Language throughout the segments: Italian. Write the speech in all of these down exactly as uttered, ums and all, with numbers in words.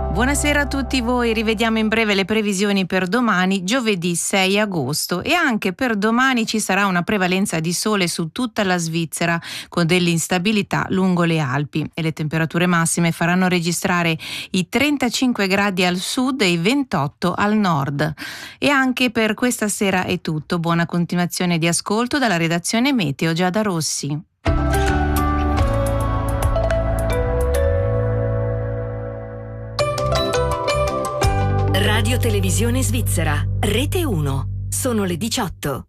Buonasera a tutti voi, rivediamo in breve le previsioni per domani, giovedì sei agosto, e anche per domani ci sarà una prevalenza di sole su tutta la Svizzera con dell'instabilità lungo le Alpi e le temperature massime faranno registrare i trentacinque gradi al sud e i ventotto al nord. E anche per questa sera è tutto, buona continuazione di ascolto dalla redazione Meteo Giada Rossi. Radio Televisione Svizzera, Rete uno. Sono le diciotto.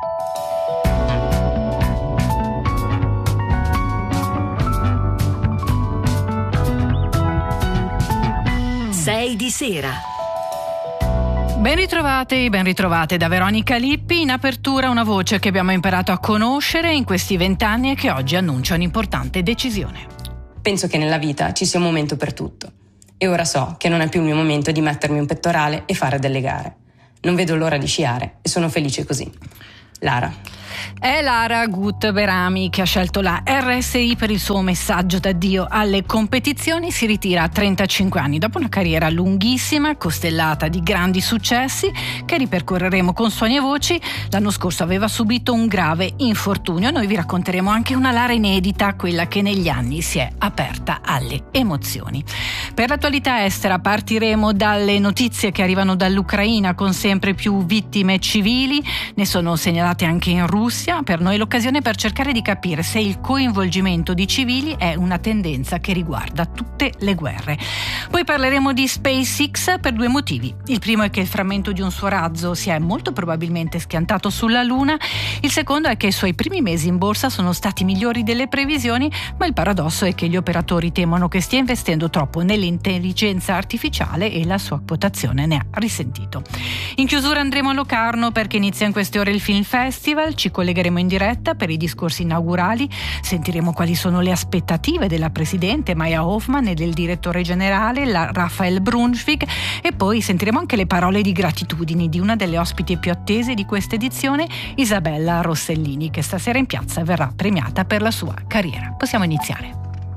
sei di sera. Ben ritrovate, ben ritrovate da Veronica Lippi. In apertura una voce che abbiamo imparato a conoscere in questi vent'anni e che oggi annuncia un'importante decisione. Penso che nella vita ci sia un momento per tutto. E ora so che non è più il mio momento di mettermi un pettorale e fare delle gare. Non vedo l'ora di sciare e sono felice così. Lara. È Lara Gut-Berami che ha scelto la R S I per il suo messaggio d'addio alle competizioni. Si ritira a trentacinque anni dopo una carriera lunghissima, costellata di grandi successi che ripercorreremo con suoni e voci. L'anno scorso aveva subito un grave infortunio. Noi vi racconteremo anche una Lara inedita, quella che negli anni si è aperta alle emozioni. Per l'attualità estera partiremo dalle notizie che arrivano dall'Ucraina con sempre più vittime civili. Ne sono segnalate anche in Russia. Per noi l'occasione per cercare di capire se il coinvolgimento di civili è una tendenza che riguarda tutte le guerre. Poi parleremo di SpaceX per due motivi. Il primo è che il frammento di un suo razzo si è molto probabilmente schiantato sulla Luna. Il secondo è che i suoi primi mesi in borsa sono stati migliori delle previsioni, ma il paradosso è che gli operatori temono che stia investendo troppo nell'intelligenza artificiale e la sua quotazione ne ha risentito. In chiusura andremo a Locarno perché inizia in queste ore il Film Festival. Ci collegheremo in diretta per i discorsi inaugurali, sentiremo quali sono le aspettative della presidente Maya Hoffman e del direttore generale la Raphael Brunschwig, e poi sentiremo anche le parole di gratitudine di una delle ospiti più attese di questa edizione, Isabella Rossellini, che stasera in piazza verrà premiata per la sua carriera. Possiamo iniziare.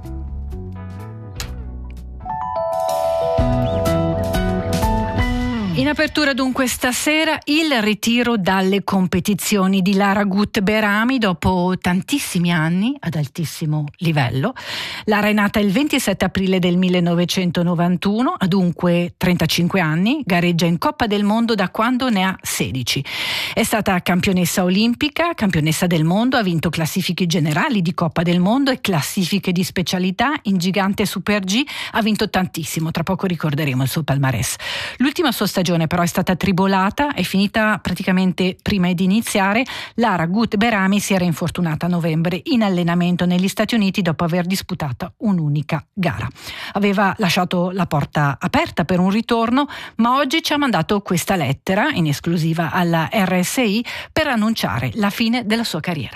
In apertura dunque stasera il ritiro dalle competizioni di Lara Gut-Berami dopo tantissimi anni ad altissimo livello. Lara è nata il ventisette aprile del millenovecentonovantuno, ha dunque trentacinque anni, gareggia in Coppa del Mondo da quando ne ha sedici. È stata campionessa olimpica, campionessa del mondo, ha vinto classifiche generali di Coppa del Mondo e classifiche di specialità in gigante Super G, ha vinto tantissimo, tra poco ricorderemo il suo palmarès. L'ultima sua stagione però è stata tribolata, è finita praticamente prima di iniziare. Lara Gut-Berami si era infortunata a novembre in allenamento negli Stati Uniti dopo aver disputato un'unica gara. Aveva lasciato la porta aperta per un ritorno, ma oggi ci ha mandato questa lettera in esclusiva alla R S I per annunciare la fine della sua carriera.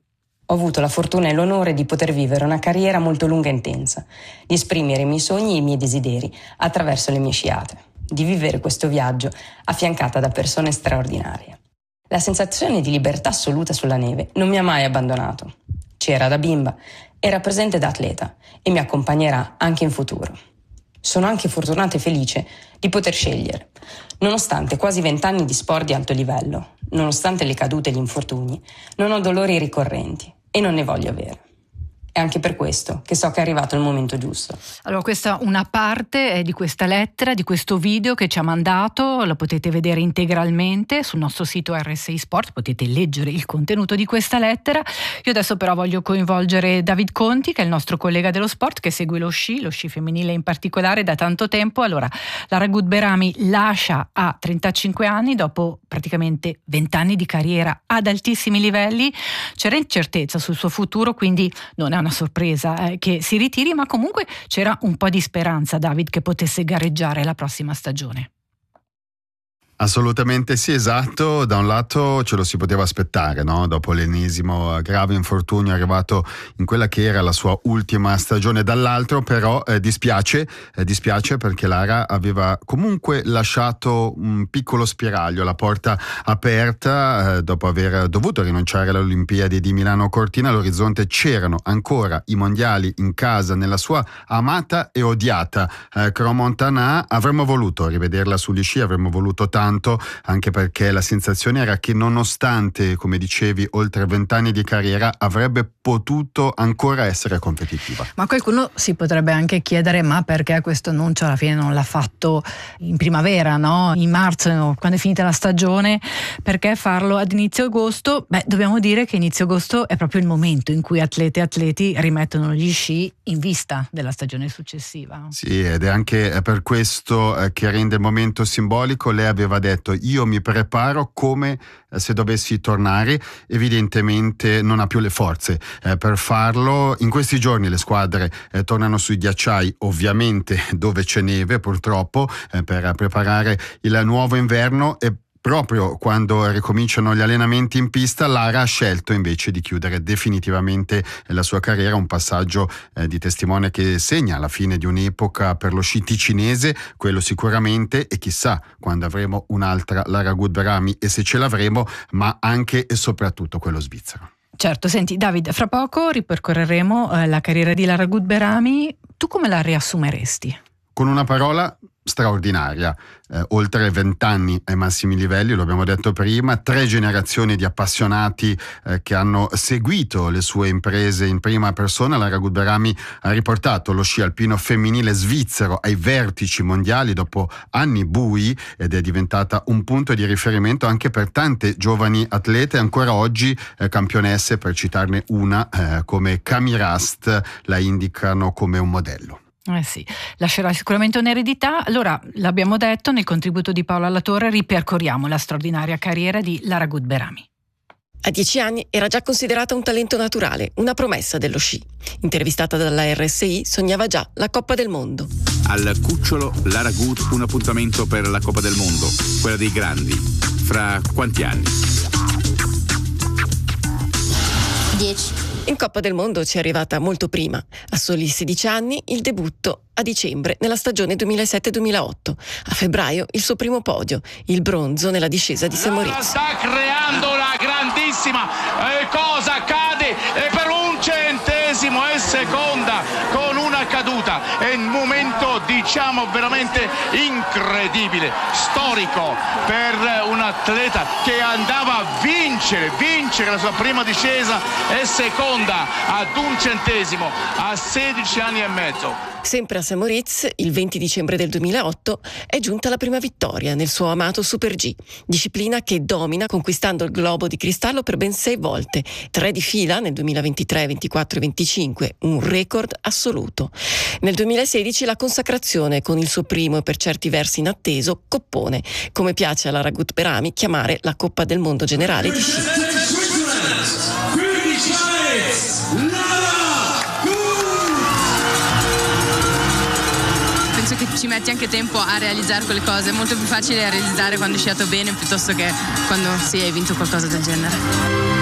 Ho avuto la fortuna e l'onore di poter vivere una carriera molto lunga e intensa, di esprimere i miei sogni e i miei desideri attraverso le mie sciate, di vivere questo viaggio affiancata da persone straordinarie. La sensazione di libertà assoluta sulla neve non mi ha mai abbandonato. C'era da bimba, era presente da atleta e mi accompagnerà anche in futuro. Sono anche fortunata e felice di poter scegliere. Nonostante quasi vent'anni di sport di alto livello, nonostante le cadute e gli infortuni, non ho dolori ricorrenti e non ne voglio avere. È anche per questo che so che è arrivato il momento giusto. Allora, questa una parte è di questa lettera, di questo video che ci ha mandato, lo potete vedere integralmente sul nostro sito R S I Sport, potete leggere il contenuto di questa lettera. Io adesso però voglio coinvolgere David Conti, che è il nostro collega dello sport, che segue lo sci, lo sci femminile in particolare da tanto tempo. Allora, Lara Gut-Berami lascia a trentacinque anni dopo praticamente venti anni di carriera ad altissimi livelli. C'era incertezza sul suo futuro, quindi non è una sorpresa eh, che si ritiri, ma comunque c'era un po' di speranza, David, che potesse gareggiare la prossima stagione. Assolutamente sì, esatto. Da un lato ce lo si poteva aspettare, no? Dopo l'ennesimo grave infortunio arrivato in quella che era la sua ultima stagione, dall'altro però eh, dispiace, eh, dispiace perché Lara aveva comunque lasciato un piccolo spiraglio, la porta aperta, eh, dopo aver dovuto rinunciare alle Olimpiadi di Milano Cortina. All'orizzonte c'erano ancora i mondiali in casa nella sua amata e odiata eh, Crans-Montana. Avremmo voluto rivederla sugli sci, avremmo voluto tanto, anche perché la sensazione era che nonostante, come dicevi, oltre vent'anni di carriera, avrebbe potuto ancora essere competitiva. Ma qualcuno si potrebbe anche chiedere: ma perché questo annuncio alla fine non l'ha fatto in primavera, no? In marzo, quando è finita la stagione? Perché farlo ad inizio agosto? Beh, dobbiamo dire che inizio agosto è proprio il momento in cui atlete e atleti rimettono gli sci in vista della stagione successiva. Sì, ed è anche per questo che rende il momento simbolico. Lei aveva detto: io mi preparo come se dovessi tornare. Evidentemente non ha più le forze eh, per farlo. In questi giorni le squadre eh, tornano sui ghiacciai, ovviamente dove c'è neve purtroppo, eh, per preparare il nuovo inverno, e proprio quando ricominciano gli allenamenti in pista, Lara ha scelto invece di chiudere definitivamente la sua carriera, un passaggio eh, di testimone che segna la fine di un'epoca per lo sci ticinese, quello sicuramente, e chissà quando avremo un'altra Lara Gut-Berami, e se ce l'avremo, ma anche e soprattutto quello svizzero. Certo, senti David, fra poco ripercorreremo eh, la carriera di Lara Gut-Berami. Tu come la riassumeresti? Con una parola: straordinaria. Eh, oltre vent'anni ai massimi livelli, lo abbiamo detto prima, tre generazioni di appassionati eh, che hanno seguito le sue imprese in prima persona. Lara Gut-Berami ha riportato lo sci alpino femminile svizzero ai vertici mondiali dopo anni bui, ed è diventata un punto di riferimento anche per tante giovani atlete, ancora oggi eh, campionesse. Per citarne una, eh, come Cami Rast, la indicano come un modello. Eh sì, lascerà sicuramente un'eredità. Allora, l'abbiamo detto, nel contributo di Paola Latorre ripercorriamo la straordinaria carriera di Lara Gut-Berami. A dieci anni era già considerata un talento naturale, una promessa dello sci. Intervistata dalla R S I, sognava già la Coppa del Mondo. Al cucciolo Lara Gut un appuntamento per la Coppa del Mondo, quella dei grandi. Fra quanti anni? Dieci. In Coppa del Mondo ci è arrivata molto prima. A soli sedici anni il debutto a dicembre nella stagione duemilasette duemilaotto. A febbraio il suo primo podio, il bronzo nella discesa di Saint-Moritz. Sta creando la grandissima eh, cosa accade e per un centesimo è seconda con una caduta. È un momento, diciamo, veramente incredibile, storico per un atleta che andava a vincere, vincere la sua prima discesa, e seconda ad un centesimo a sedici anni e mezzo. Sempre a Saint-Moritz, il venti dicembre del duemilaotto, è giunta la prima vittoria nel suo amato Super G, disciplina che domina conquistando il globo di cristallo per ben sei volte, tre di fila nel duemilaventitré, ventiquattro e venticinque, un record assoluto. Nel duemilasedici la consacrazione con il suo primo e per certi versi inatteso coppone, come piace a Lara Gut-Berami chiamare la Coppa del Mondo generale di sci. Penso che ci metti anche tempo a realizzare quelle cose, è molto più facile realizzare quando hai sciato bene piuttosto che quando sì, hai vinto qualcosa del genere.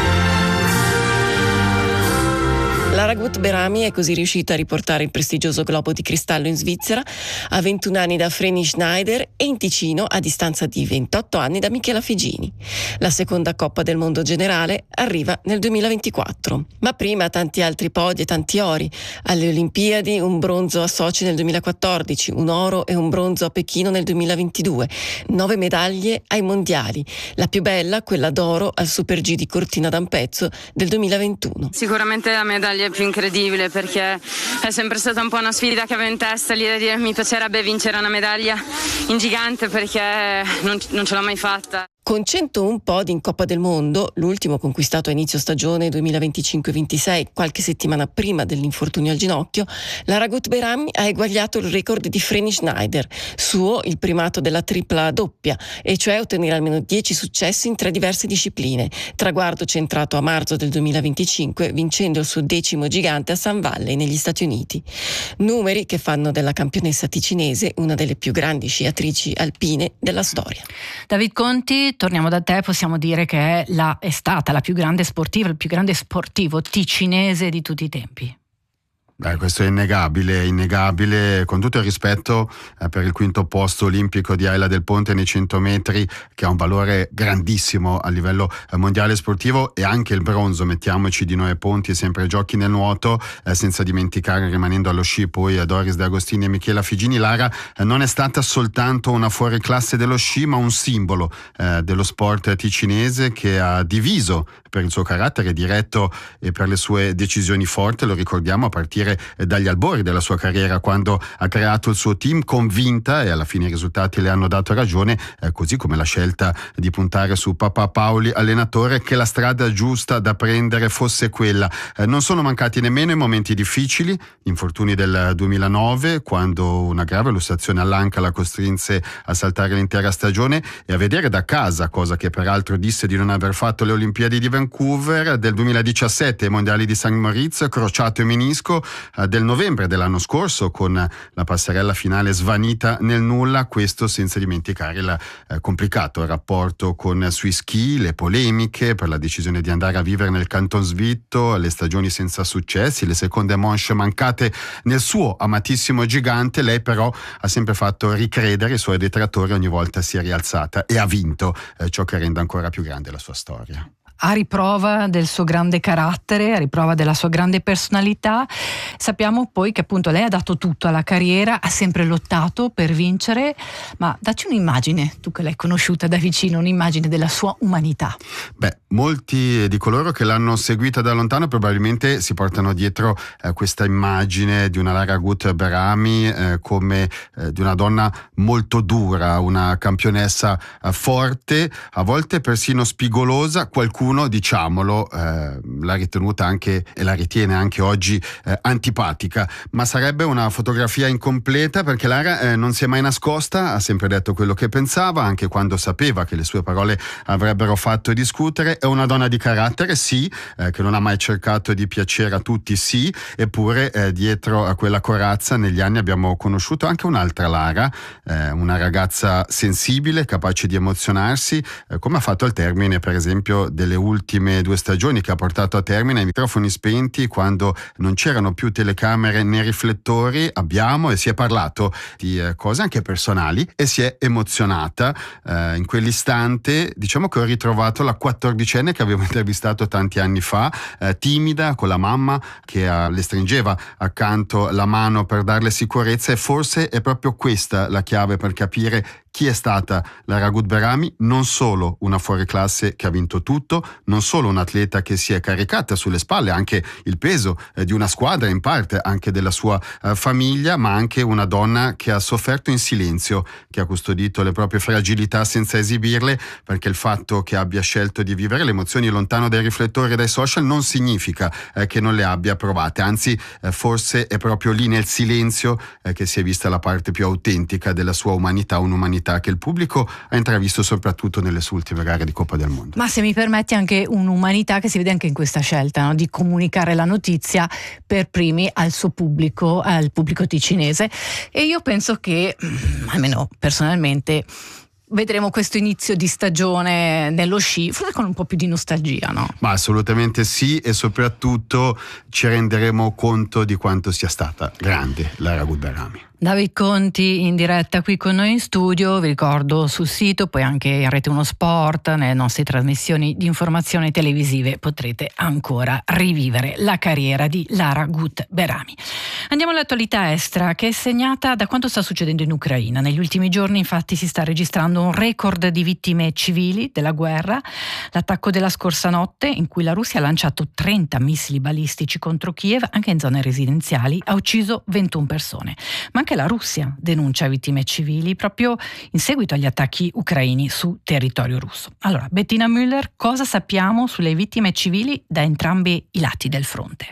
Lara Gut-Berami è così riuscita a riportare il prestigioso globo di cristallo in Svizzera a ventuno anni da Vreni Schneider e in Ticino a distanza di ventotto anni da Michela Figini. La seconda Coppa del Mondo generale arriva nel duemilaventiquattro. Ma prima tanti altri podi e tanti ori. Alle Olimpiadi un bronzo a Sochi nel duemilaquattordici, un oro e un bronzo a Pechino nel duemilaventidue, nove medaglie ai mondiali. La più bella, quella d'oro al Super G di Cortina d'Ampezzo del duemilaventuno. Sicuramente la medaglia più incredibile, perché è sempre stata un po' una sfida che avevo in testa, l'idea di dire mi piacerebbe vincere una medaglia in gigante, perché non, non ce l'ho mai fatta. Con centouno podi in Coppa del Mondo, l'ultimo conquistato a inizio stagione duemilaventicinque ventisei, qualche settimana prima dell'infortunio al ginocchio, la Ragut Behrami ha eguagliato il record di Vreni Schneider, suo il primato della tripla doppia, e cioè ottenere almeno dieci successi in tre diverse discipline, traguardo centrato a marzo del duemilaventicinque, vincendo il suo decimo gigante a Sun Valley negli Stati Uniti. Numeri che fanno della campionessa ticinese una delle più grandi sciatrici alpine della storia. David Conti, torniamo da te, possiamo dire che è, la, è stata la più grande sportiva, il più grande sportivo ticinese di tutti i tempi. Beh, questo è innegabile, innegabile, con tutto il rispetto eh, per il quinto posto olimpico di Ayla del Ponte nei cento metri, che ha un valore grandissimo a livello eh, mondiale sportivo, e anche il bronzo, mettiamoci, di Noè Ponti, sempre ai giochi nel nuoto, eh, senza dimenticare, rimanendo allo sci, poi a Doris De Agostini e Michela Figini. Lara eh, non è stata soltanto una fuoriclasse dello sci, ma un simbolo eh, dello sport ticinese, che ha diviso per il suo carattere diretto e per le sue decisioni forti, lo ricordiamo, a partire dagli albori della sua carriera, quando ha creato il suo team, convinta, e alla fine i risultati le hanno dato ragione, eh, così come la scelta di puntare su Papà Paoli allenatore, che la strada giusta da prendere fosse quella. Eh, non sono mancati nemmeno i momenti difficili, gli infortuni del duemilanove, quando una grave lussazione all'anca la costrinse a saltare l'intera stagione e a vedere da casa, cosa che peraltro disse di non aver fatto le Olimpiadi di Vancouver, del duemiladiciassette ai mondiali di Saint Moritz, crociato e menisco, del novembre dell'anno scorso, con la passerella finale svanita nel nulla. Questo senza dimenticare il eh, complicato rapporto con sui ski, le polemiche per la decisione di andare a vivere nel Canton Svitto, le stagioni senza successi, le seconde manche mancate nel suo amatissimo gigante. Lei però ha sempre fatto ricredere i suoi detrattori, ogni volta si è rialzata e ha vinto, eh, ciò che rende ancora più grande la sua storia. A riprova del suo grande carattere, a riprova della sua grande personalità. Sappiamo poi che appunto lei ha dato tutto alla carriera, ha sempre lottato per vincere, ma dacci un'immagine, tu che l'hai conosciuta da vicino, un'immagine della sua umanità. Beh, molti di coloro che l'hanno seguita da lontano probabilmente si portano dietro eh, questa immagine di una Lara Ragut Behrami eh, come eh, di una donna molto dura, una campionessa eh, forte, a volte persino spigolosa. Qualcuno, diciamolo, eh, l'ha ritenuta anche e la ritiene anche oggi eh, antipatica, ma sarebbe una fotografia incompleta, perché Lara eh, non si è mai nascosta, ha sempre detto quello che pensava, anche quando sapeva che le sue parole avrebbero fatto discutere. È una donna di carattere, sì, eh, che non ha mai cercato di piacere a tutti, sì, eppure eh, dietro a quella corazza negli anni abbiamo conosciuto anche un'altra Lara, eh, una ragazza sensibile, capace di emozionarsi, eh, come ha fatto al termine per esempio delle ultime due stagioni, che ha portato a termine ai microfoni spenti, quando non c'erano più telecamere né riflettori. Abbiamo e si è parlato di eh, cose anche personali e si è emozionata. Eh, in quell'istante diciamo che ho ritrovato la quattordicenne che avevo intervistato tanti anni fa, eh, timida, con la mamma che eh, le stringeva accanto la mano per darle sicurezza, e forse è proprio questa la chiave per capire chi è stata la Ragut Behrami. Non solo una fuoriclasse che ha vinto tutto, non solo un'atleta che si è caricata sulle spalle anche il peso eh, di una squadra, in parte anche della sua eh, famiglia, ma anche una donna che ha sofferto in silenzio, che ha custodito le proprie fragilità senza esibirle, perché il fatto che abbia scelto di vivere le emozioni lontano dai riflettori e dai social non significa eh, che non le abbia provate, anzi eh, forse è proprio lì nel silenzio eh, che si è vista la parte più autentica della sua umanità, un'umanità che il pubblico ha intravisto soprattutto nelle sue ultime gare di Coppa del Mondo. Ma se mi permetti, anche un'umanità che si vede anche in questa scelta, no? Di comunicare la notizia per primi al suo pubblico, al pubblico ticinese, e io penso che, almeno personalmente, vedremo questo inizio di stagione nello sci forse con un po' più di nostalgia, no? Ma assolutamente sì, e soprattutto ci renderemo conto di quanto sia stata grande la Ragut Behrami. David Conti in diretta qui con noi in studio, vi ricordo sul sito, poi anche in Rete uno Sport, nelle nostre trasmissioni di informazione televisive potrete ancora rivivere la carriera di Lara Ragut Behrami. Andiamo all'attualità estera, che è segnata da quanto sta succedendo in Ucraina. Negli ultimi giorni infatti si sta registrando registrando un record di vittime civili della guerra. L'attacco della scorsa notte, in cui la Russia ha lanciato trenta missili balistici contro Kiev, anche in zone residenziali, ha ucciso ventuno persone. Ma anche la Russia denuncia vittime civili proprio in seguito agli attacchi ucraini su territorio russo. Allora, Bettina Müller, cosa sappiamo sulle vittime civili da entrambi i lati del fronte?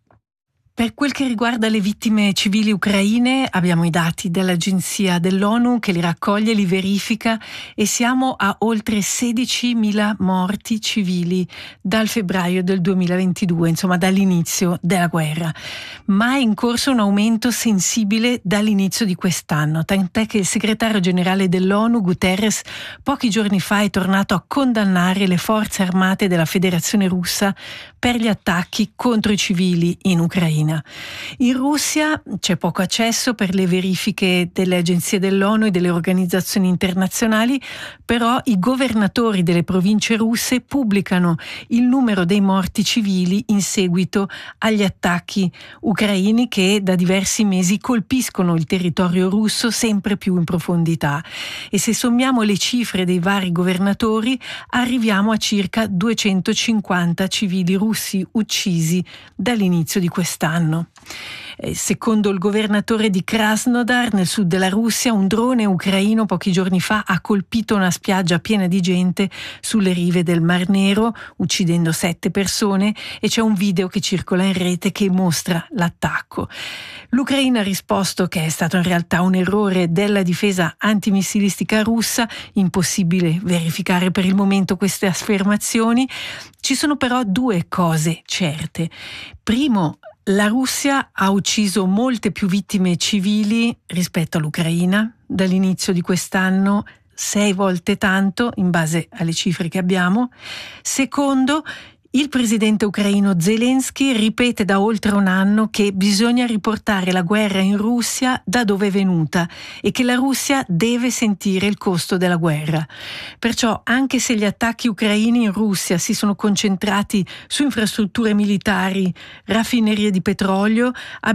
Per quel che riguarda le vittime civili ucraine, abbiamo i dati dell'Agenzia dell'ONU che li raccoglie, li verifica, e siamo a oltre sedicimila morti civili dal febbraio del duemilaventidue, insomma dall'inizio della guerra. Ma è in corso un aumento sensibile dall'inizio di quest'anno, tant'è che il segretario generale dell'ONU, Guterres, pochi giorni fa è tornato a condannare le forze armate della Federazione Russa per gli attacchi contro i civili in Ucraina. In Russia c'è poco accesso per le verifiche delle agenzie dell'ONU e delle organizzazioni internazionali, però i governatori delle province russe pubblicano il numero dei morti civili in seguito agli attacchi ucraini che da diversi mesi colpiscono il territorio russo sempre più in profondità. E se sommiamo le cifre dei vari governatori arriviamo a circa duecentocinquanta civili russi uccisi dall'inizio di quest'anno. Secondo il governatore di Krasnodar, nel sud della Russia, un drone ucraino pochi giorni fa ha colpito una spiaggia piena di gente sulle rive del Mar Nero, uccidendo sette persone, e c'è un video che circola in rete che mostra l'attacco. L'Ucraina ha risposto che è stato in realtà un errore della difesa antimissilistica russa, impossibile verificare per il momento queste affermazioni. Ci sono però due cose certe. Primo, la Russia ha ucciso molte più vittime civili rispetto all'Ucraina dall'inizio di quest'anno, sei volte tanto in base alle cifre che abbiamo. Secondo, il presidente ucraino Zelensky ripete da oltre un anno che bisogna riportare la guerra in Russia da dove è venuta e che la Russia deve sentire il costo della guerra. Perciò, anche se gli attacchi ucraini in Russia si sono concentrati su infrastrutture militari, raffinerie di petrolio,